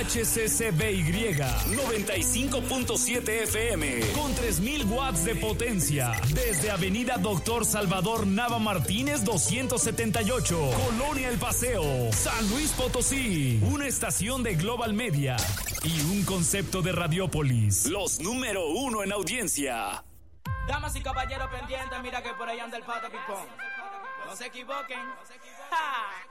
HCCBY 95.7 FM con 3000 watts de potencia desde Avenida Doctor Salvador Nava Martínez 278, Colonia El Paseo, San Luis Potosí. Una estación de Global Media y un concepto de Radiópolis. Los número 1 en audiencia. Damas y caballeros pendientes, mira que por ahí anda el Pata Pipón. No se equivoquen. ¡Ja!